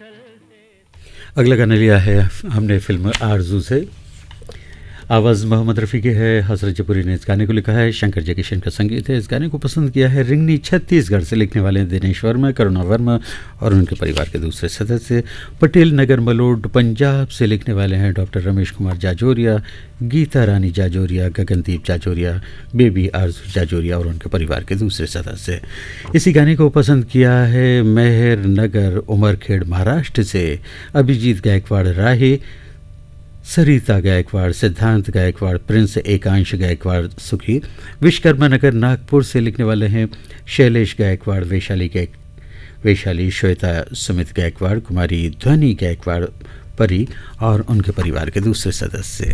अगला गाना लिया है हमने फिल्म आरज़ू से। आवाज़ मोहम्मद रफ़ी की है, हसरत जयपुरी ने इस गाने को लिखा है, शंकर जयकिशन का संगीत है। इस गाने को पसंद किया है रिंगनी छत्तीसगढ़ से लिखने वाले दिनेश वर्मा, करुणा वर्मा और उनके परिवार के दूसरे सदस्य। पटेल नगर मलोड पंजाब से लिखने वाले हैं डॉक्टर रमेश कुमार जाजोरिया, गीता रानी जाजोरिया, गगनदीप जाजोरिया, बेबी आरज़ू जाजोरिया और उनके परिवार के दूसरे सदस्य। इसी गाने को पसंद किया है मेहर नगर उमरखेड़ महाराष्ट्र से अभिजीत गायकवाड़ राही, सरिता गायकवाड़, सिद्धांत गायकवाड़, प्रिंस एकांश गायकवाड़ सुखी। विश्वकर्मा नगर नागपुर से लिखने वाले हैं शैलेश गायकवाड़, वैशाली श्वेता सुमित गायकवाड़, कुमारी ध्वनि गायकवाड़ परी और उनके परिवार के दूसरे सदस्य।